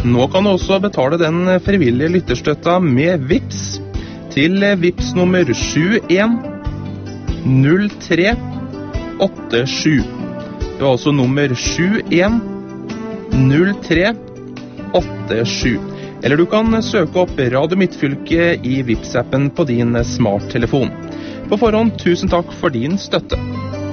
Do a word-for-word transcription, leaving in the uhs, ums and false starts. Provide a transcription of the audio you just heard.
Nå kan du også betale den frivillige lytterstøtta med Vips til Vips nummer sju en null tre åtte sju. Det var altså nummer sju en null tre åtte sju. Eller du kan søke opp Radio Midtfylke i Vips-appen på din smarttelefon. På forhånd, tusen takk for din støtte.